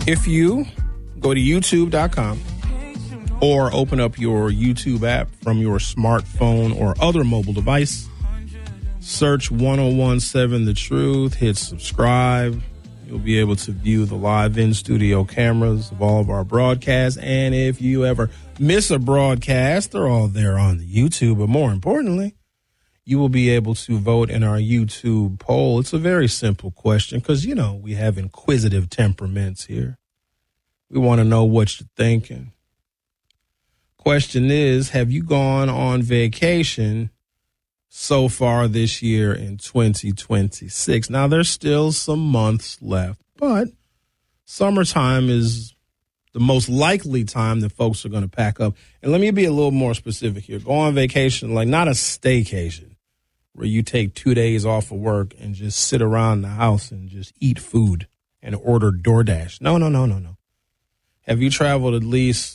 If you go to youtube.com or open up your YouTube app from your smartphone or other mobile device, search 1017 The Truth, hit subscribe. You'll be able to view the live in-studio cameras of all of our broadcasts. And if you ever miss a broadcast, they're all there on the YouTube. But more importantly, you will be able to vote in our YouTube poll. It's a very simple question because, you know, we have inquisitive temperaments here. We want to know what you're thinking. Question is, have you gone on vacation so far this year in 2026? Now, there's still some months left, but summertime is the most likely time that folks are going to pack up. And let me be a little more specific here. Go on vacation, like not a staycation where you take 2 days off of work and just sit around the house and just eat food and order DoorDash. No. Have you traveled at least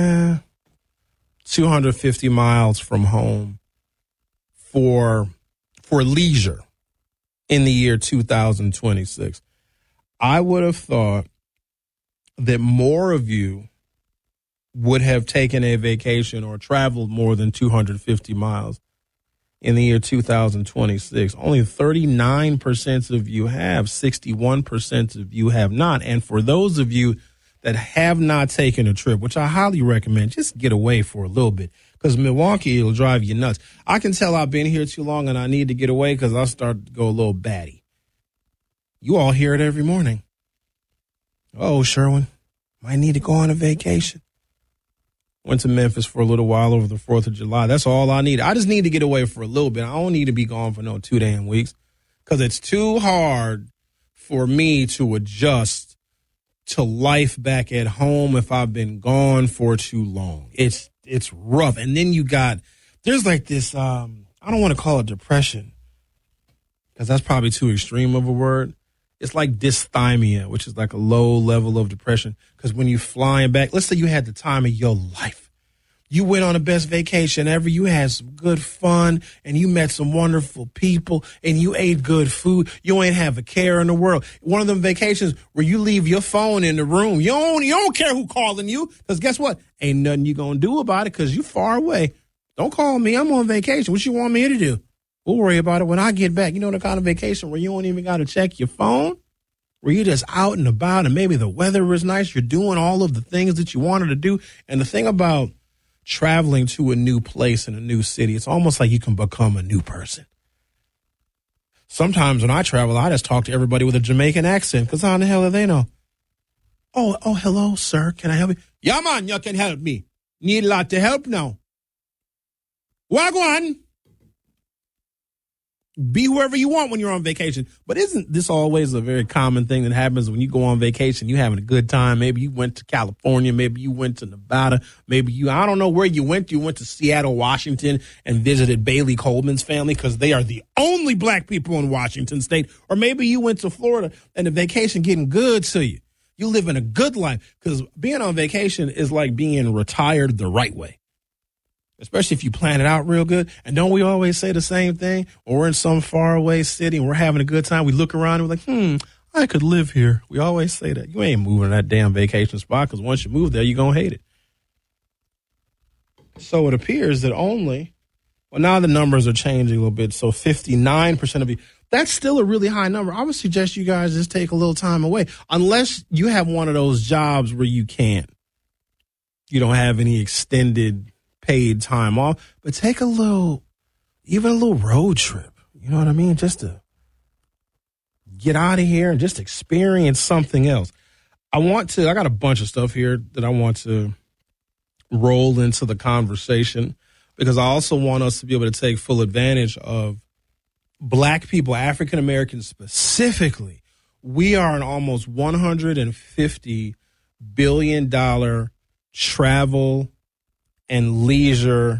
250 miles from home for leisure in the year 2026? I would have thought that more of you would have taken a vacation or traveled more than 250 miles in the year 2026. Only 39% of you have, 61% of you have not. And for those of you that have not taken a trip, which I highly recommend, just get away for a little bit because Milwaukee will drive you nuts. I can tell I've been here too long and I need to get away because I start to go a little batty. You all hear it every morning. Oh, Sherwin, might need to go on a vacation. Went to Memphis for a little while over the 4th of July. That's all I need. I just need to get away for a little bit. I don't need to be gone for no 2 damn weeks because it's too hard for me to adjust to life back at home if I've been gone for too long. It's rough. And then there's like this, I don't want to call it depression because that's probably too extreme of a word. It's like dysthymia, which is like a low level of depression. Because when you're flying back, let's say you had the time of your life. You went on the best vacation ever. You had some good fun and you met some wonderful people and you ate good food. You ain't have a care in the world. One of them vacations where you leave your phone in the room. You don't care who calling you because guess what? Ain't nothing you going to do about it because you far away. Don't call me. I'm on vacation. What you want me to do? We'll worry about it when I get back. You know the kind of vacation where you don't even got to check your phone, where you're just out and about and maybe the weather is nice. You're doing all of the things that you wanted to do. And the thing about traveling to a new place in a new city, it's almost like you can become a new person. Sometimes when I travel, I just talk to everybody with a Jamaican accent because how in the hell do they know? Oh, hello, sir. Can I help you? Yeah, man, you can help me. Need a lot of help now. Wagwan. Be whoever you want when you're on vacation. But isn't this always a very common thing that happens when you go on vacation? You having a good time. Maybe you went to California. Maybe you went to Nevada. I don't know where you went. You went to Seattle, Washington, and visited Bailey Coleman's family because they are the only black people in Washington State. Or maybe you went to Florida and the vacation getting good to you. You living a good life because being on vacation is like being retired the right way. Especially if you plan it out real good. And don't we always say the same thing? When we're in some faraway city and we're having a good time, we look around and we're like, I could live here. We always say that. You ain't moving to that damn vacation spot because once you move there, you're going to hate it. So it appears that now the numbers are changing a little bit. So 59% of you, that's still a really high number. I would suggest you guys just take a little time away. Unless you have one of those jobs where you don't have any extended paid time off, but take a little road trip. You know what I mean? Just to get out of here and just experience something else. I got a bunch of stuff here that I want to roll into the conversation because I also want us to be able to take full advantage of black people, African Americans specifically. We are an almost $150 billion travel and leisure